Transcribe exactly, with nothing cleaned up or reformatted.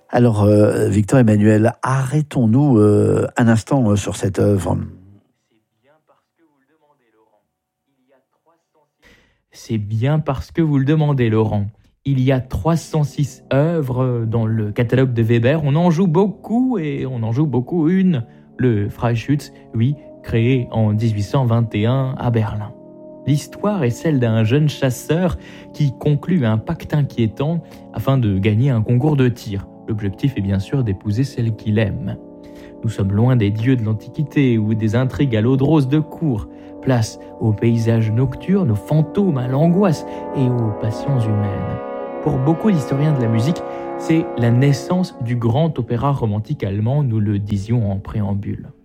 Alors, euh, Victor Emmanuel, arrêtons-nous euh, un instant euh, sur cette œuvre. C'est bien parce que vous le demandez, Laurent. Il y a trois cent six œuvres dans le catalogue de Weber. On en joue beaucoup et on en joue beaucoup une. Le Freischütz, oui, créé en dix-huit cent vingt et un à Berlin. L'histoire est celle d'un jeune chasseur qui conclut un pacte inquiétant afin de gagner un concours de tir. L'objectif est bien sûr d'épouser celle qu'il aime. Nous sommes loin des dieux de l'Antiquité ou des intrigues à l'eau de rose de cour. Place aux paysages nocturnes, aux fantômes, à l'angoisse et aux passions humaines. Pour beaucoup d'historiens de la musique, c'est la naissance du grand opéra romantique allemand, nous le disions en préambule.